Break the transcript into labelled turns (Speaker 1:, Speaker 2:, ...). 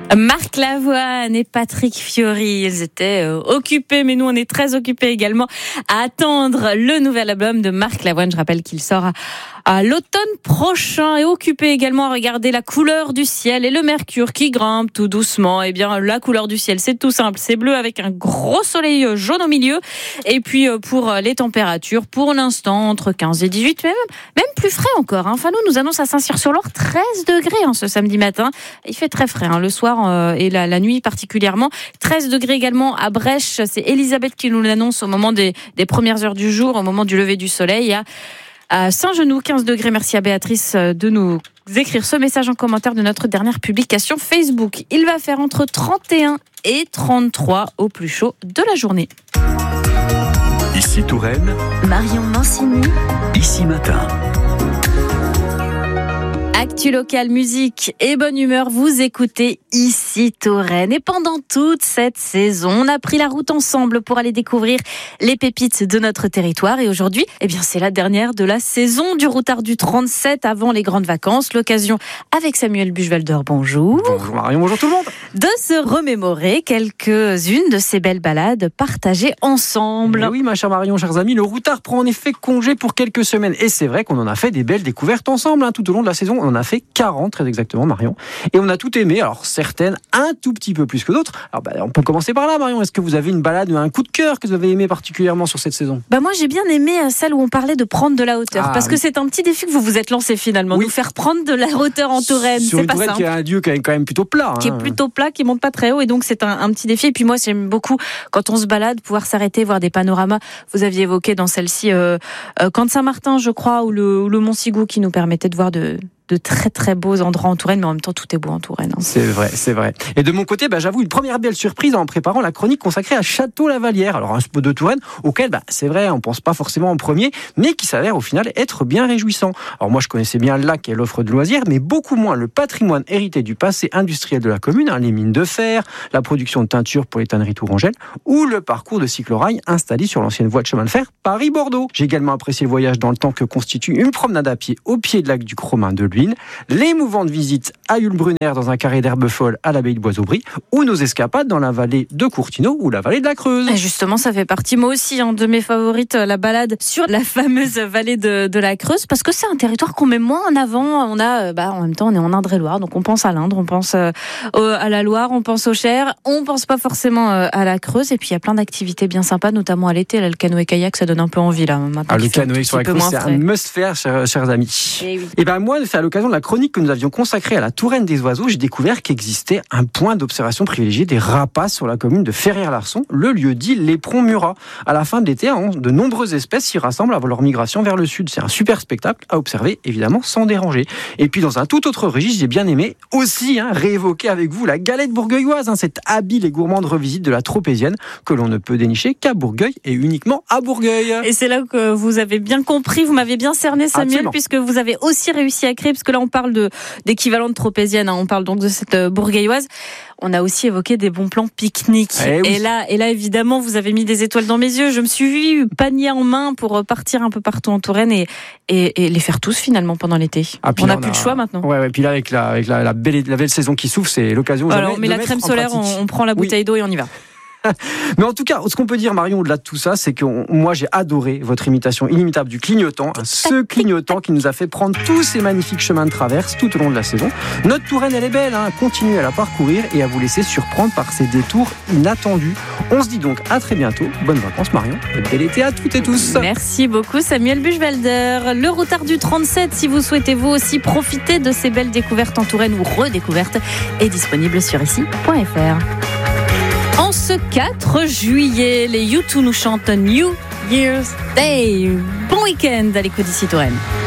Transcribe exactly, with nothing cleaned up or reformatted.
Speaker 1: Marc Lavoine et Patrick Fiori, ils étaient euh, occupés, mais nous on est très occupés également à attendre le nouvel album de Marc Lavoine. Je rappelle qu'il sort à, à l'automne prochain et occupés également à regarder la couleur du ciel et le mercure qui grimpe tout doucement. Eh bien, la couleur du ciel, c'est tout simple, c'est bleu avec un gros soleil jaune au milieu. Et puis euh, pour les températures, pour l'instant entre quinze et dix-huit, même, même plus frais encore. Hein. Fallout nous annonce à Saint-Cyr-sur-Loire treize degrés hein, ce samedi matin. Il fait très frais hein, le soir et la, la nuit particulièrement. treize degrés également à Brèche. C'est Elisabeth qui nous l'annonce au moment des, des premières heures du jour, au moment du lever du soleil. Et à, à Saint-Genoux, quinze degrés. Merci à Béatrice de nous écrire ce message en commentaire de notre dernière publication Facebook. Il va faire entre trente et un et trente-trois au plus chaud de la journée.
Speaker 2: Ici Touraine,
Speaker 3: Marion Mancini,
Speaker 2: Ici Matin.
Speaker 1: Actu local, musique et bonne humeur, vous écoutez Ici Touraine. Et pendant toute cette saison, on a pris la route ensemble pour aller découvrir les pépites de notre territoire. Et aujourd'hui, eh bien, c'est la dernière de la saison du Routard du trente-sept avant les grandes vacances. L'occasion avec Samuel Buchwalder, bonjour.
Speaker 4: Bonjour Marion, bonjour tout le monde.
Speaker 1: De se remémorer quelques-unes de ces belles balades partagées ensemble.
Speaker 4: Et oui, ma chère Marion, chers amis, le Routard prend en effet congé pour quelques semaines. Et c'est vrai qu'on en a fait des belles découvertes ensemble hein, tout au long de la saison. On en a fait quarante, très exactement, Marion. Et on a tout aimé. Alors, certaines, un tout petit peu plus que d'autres. Alors, bah, on peut commencer par là, Marion. Est-ce que vous avez une balade ou un coup de cœur que vous avez aimé particulièrement sur cette saison ?
Speaker 1: Bah, moi, j'ai bien aimé celle où on parlait de prendre de la hauteur. Ah, parce oui. que c'est un petit défi que vous vous êtes lancé finalement. Oui. Nous faire prendre de la hauteur en Touraine.
Speaker 4: Sur
Speaker 1: c'est
Speaker 4: une
Speaker 1: pas
Speaker 4: Touraine
Speaker 1: simple.
Speaker 4: qui a un lieu qui est quand même plutôt plat. Hein.
Speaker 1: Qui est plutôt plat, qui monte pas très haut. Et donc, c'est un, un petit défi. Et puis moi, j'aime beaucoup, quand on se balade, pouvoir s'arrêter, voir des panoramas. Vous aviez évoqué dans celle-ci, euh, euh, Camp de Saint-Martin, je crois, ou le, ou le Mont-Sigou, qui nous permettait de voir de... de très très beaux endroits en Touraine, mais en même temps tout est beau en Touraine. Hein.
Speaker 4: C'est vrai, c'est vrai. Et de mon côté, bah, j'avoue une première belle surprise en préparant la chronique consacrée à Château-la-Vallière. Alors un spot de Touraine auquel, bah, c'est vrai, on pense pas forcément en premier, mais qui s'avère au final être bien réjouissant. Alors moi, je connaissais bien le lac et l'offre de loisirs, mais beaucoup moins le patrimoine hérité du passé industriel de la commune, hein, les mines de fer, la production de teinture pour les tanneries tourangelles, ou le parcours de cyclorail installé sur l'ancienne voie de chemin de fer Paris-Bordeaux. J'ai également apprécié le voyage dans le temps que constitue une promenade à pied au pied de lac du Cromin de Luynes, l'émouvante visite à Yulbrunner dans un carré d'herbe folle à l'abbaye de Boisaubry, ou nos escapades dans la vallée de Courtineau ou la vallée de la Creuse.
Speaker 1: Et justement, ça fait partie, moi aussi, hein, de mes favorites, la balade sur la fameuse vallée de, de la Creuse, parce que c'est un territoire qu'on met moins en avant. On a, bah, en même temps, on est en Indre-et-Loire, donc on pense à l'Indre, on pense euh, à la Loire, on pense au Cher, on pense pas forcément euh, à la Creuse, et puis il y a plein d'activités bien sympas, notamment à l'été. Là, le canoë-kayak, ça donne un peu envie, là.
Speaker 4: Ah, le canoë sur la Creuse, c'est un must-faire, chers, chers amis. Et, oui. et ben moi, c'est à l'occasion de la chronique que nous avions consacrée à la Touraine des oiseaux, j'ai découvert qu'existait un point d'observation privilégié des rapaces sur la commune de Ferrières-Larçon, le lieu dit l'Éperon-Murat. À la fin de l'été, hein, de nombreuses espèces s'y rassemblent avant leur migration vers le sud. C'est un super spectacle à observer, évidemment, sans déranger. Et puis, dans un tout autre registre, j'ai bien aimé aussi hein, réévoquer avec vous la galette bourgueilloise, hein, cette habile et gourmande revisite de la Tropézienne que l'on ne peut dénicher qu'à Bourgueil et uniquement à Bourgueil.
Speaker 1: Et c'est là que vous avez bien compris, vous m'avez bien cerné, Samuel, Absolument. Puisque vous avez aussi réussi à créer, parce que là, on parle de, d'équivalent de Tropézienne, hein, on parle donc de cette euh, bourgueilloise. On a aussi évoqué des bons plans pique-nique. Eh oui. Et là, et là, évidemment, vous avez mis des étoiles dans mes yeux. Je me suis vue panier en main pour partir un peu partout en Touraine et, et, et les faire tous finalement pendant l'été. Ah, on n'a plus a... le choix maintenant.
Speaker 4: Ouais, ouais. Puis là, avec la, avec la, la, belle, la belle saison qui s'ouvre, c'est l'occasion.
Speaker 1: Alors, on met la crème solaire, on, on prend la bouteille oui. d'eau et on y va.
Speaker 4: Mais en tout cas, ce qu'on peut dire, Marion, au-delà de tout ça, c'est que on, moi, j'ai adoré votre imitation inimitable du clignotant, ce clignotant qui nous a fait prendre tous ces magnifiques chemins de traverse tout au long de la saison. Notre Touraine, elle est belle, hein, continuez à la parcourir et à vous laisser surprendre par ces détours inattendus. On se dit donc à très bientôt. Bonnes vacances, Marion. Et bel été à toutes et tous.
Speaker 1: Merci beaucoup, Samuel Buchwalder. Le Routard du trente-sept, si vous souhaitez vous aussi profiter de ces belles découvertes en Touraine ou redécouvertes, est disponible sur ici point f r. En ce quatre juillet, les U deux nous chantent New Year's Day. Bon week-end à l'écoute d'Ici Touraine.